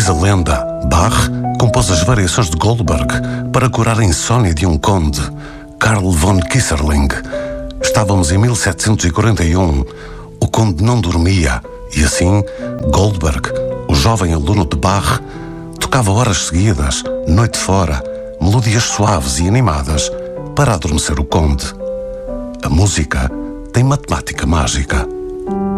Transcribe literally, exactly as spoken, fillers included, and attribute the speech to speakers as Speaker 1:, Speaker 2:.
Speaker 1: Diz a lenda, Bach compôs as variações de Goldberg para curar a insônia de um conde, Karl von Kisserling. Estávamos em mil setecentos e quarenta e um. O conde não dormia e assim Goldberg, o jovem aluno de Bach, tocava horas seguidas, noite fora, melodias suaves e animadas para adormecer o conde. A música tem matemática mágica.